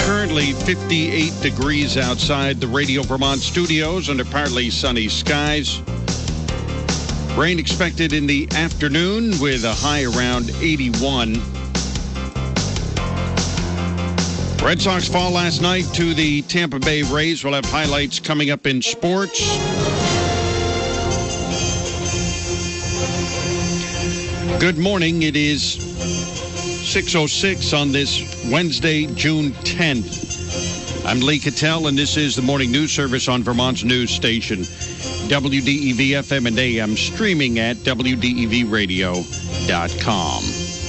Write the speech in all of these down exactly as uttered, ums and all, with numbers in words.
Currently fifty-eight degrees outside the Radio Vermont studios under partly sunny skies. Rain expected in the afternoon with a high around eighty-one. Red Sox fall last night to the Tampa Bay Rays. We'll have highlights coming up in sports. Good morning. It is six oh six on this Wednesday, June tenth. I'm Lee Cattell, and this is the morning news service on Vermont's news station, W D E V F M and A M, streaming at W D E V radio dot com.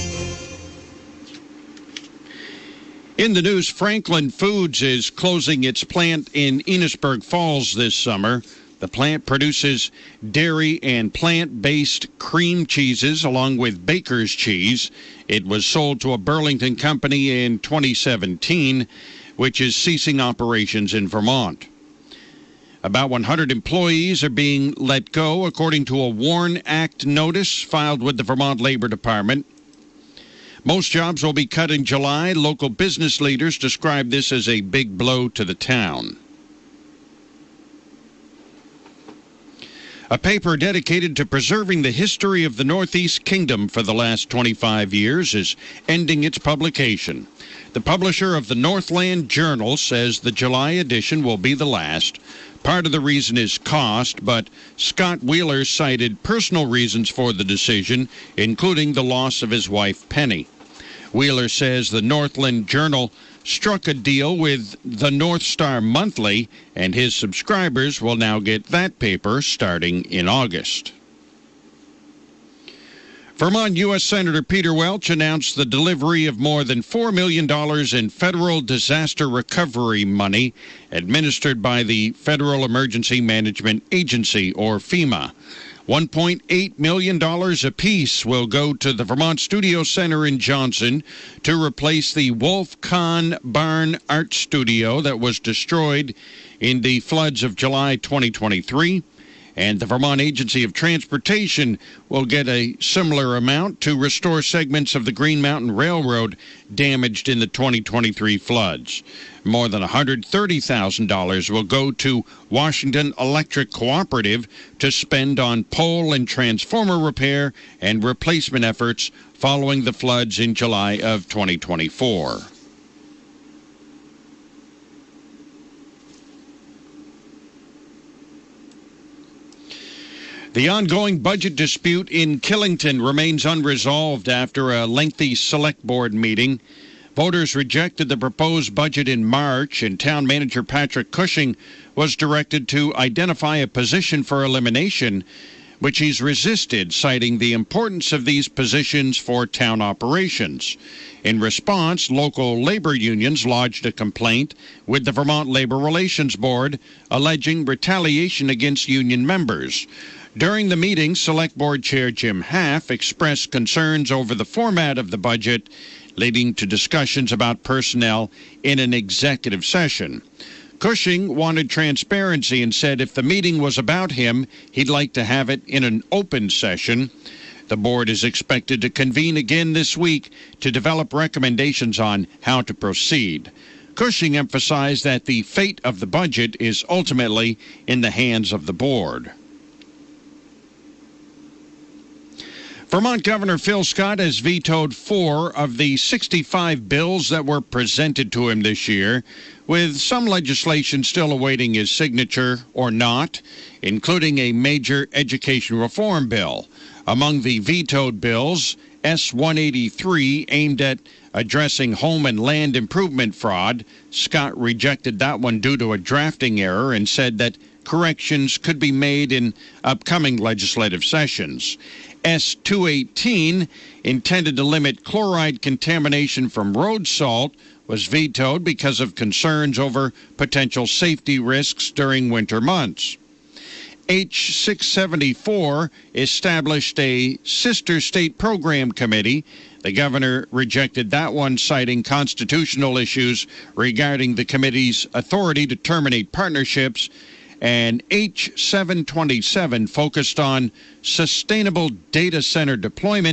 In the news, Franklin Foods is closing its plant in Enosburg Falls this summer. The plant produces dairy and plant-based cream cheeses along with baker's cheese. It was sold to a Burlington company in twenty seventeen, which is ceasing operations in Vermont. About one hundred employees are being let go, according to a WARN Act notice filed with the Vermont Labor Department. Most jobs will be cut in July. Local business leaders describe this as a big blow to the town. A paper dedicated to preserving the history of the Northeast Kingdom for the last twenty-five years is ending its publication. The publisher of the Northland Journal says the July edition will be the last. Part of the reason is cost, but Scott Wheeler cited personal reasons for the decision, including the loss of his wife, Penny. Wheeler says the Northland Journal struck a deal with the North Star Monthly, and his subscribers will now get that paper starting in August. Vermont U S Senator Peter Welch announced the delivery of more than four million dollars in federal disaster recovery money administered by the Federal Emergency Management Agency, or FEMA. one point eight million dollars apiece will go to the Vermont Studio Center in Johnson to replace the Wolf Kahn Barn Art Studio that was destroyed in the floods of July twenty twenty-three. And the Vermont Agency of Transportation will get a similar amount to restore segments of the Green Mountain Railroad damaged in the twenty twenty-three floods. More than one hundred thirty thousand dollars will go to Washington Electric Cooperative to spend on pole and transformer repair and replacement efforts following the floods in July of twenty twenty-four. The ongoing budget dispute in Killington remains unresolved after a lengthy select board meeting. Voters rejected the proposed budget in March, and Town Manager Patrick Cushing was directed to identify a position for elimination, which he's resisted, citing the importance of these positions for town operations. In response, local labor unions lodged a complaint with the Vermont Labor Relations Board, alleging retaliation against union members. During the meeting, Select Board Chair Jim Half expressed concerns over the format of the budget, leading to discussions about personnel in an executive session. Cushing wanted transparency and said if the meeting was about him, he'd like to have it in an open session. The board is expected to convene again this week to develop recommendations on how to proceed. Cushing emphasized that the fate of the budget is ultimately in the hands of the board. Vermont Governor Phil Scott has vetoed four of the sixty-five bills that were presented to him this year, with some legislation still awaiting his signature or not, including a major education reform bill. Among the vetoed bills, S one eighty-three, aimed at addressing home and land improvement fraud. Scott rejected that one due to a drafting error and said that corrections could be made in upcoming legislative sessions. S two eighteen, intended to limit chloride contamination from road salt, was vetoed because of concerns over potential safety risks during winter months. H six seventy-four established a sister state program committee. The governor rejected that one, citing constitutional issues regarding the committee's authority to terminate partnerships. And H seven twenty-seven focused on sustainable data center deployment